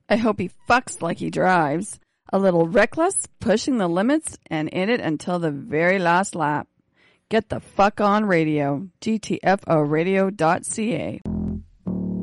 I hope he fucks like he drives. A little reckless, pushing the limits, and in it until the very last lap. Get the fuck on radio. GTFOradio.ca.